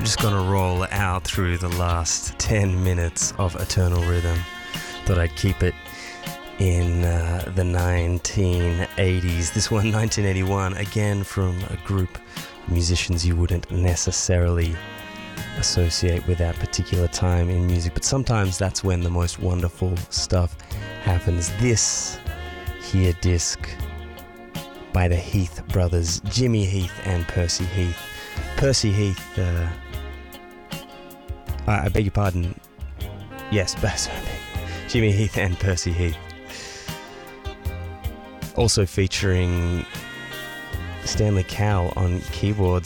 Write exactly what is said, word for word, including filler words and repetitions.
I'm just gonna roll out through the last ten minutes of Eternal Rhythm. Thought I'd keep it in uh, the nineteen eighties. This one, nineteen eighty-one, again from a group of musicians you wouldn't necessarily associate with that particular time in music, but sometimes that's when the most wonderful stuff happens. This here disc by the Heath brothers, Jimmy Heath and Percy Heath. Percy Heath, uh, I, I beg your pardon, yes, Jimmy Heath and Percy Heath. Also featuring Stanley Cowell on keyboards.